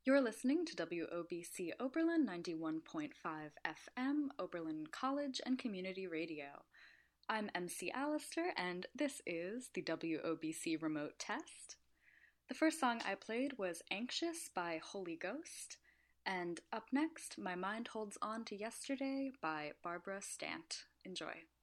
You're listening to WOBC Oberlin 91.5 FM, Oberlin College and Community Radio. I'm MC Alistair, and this is the WOBC Remote Test. The first song I played was Anxious by Holy Ghost, and up next, My Mind Holds On to Yesterday by Barbara Stant. Enjoy.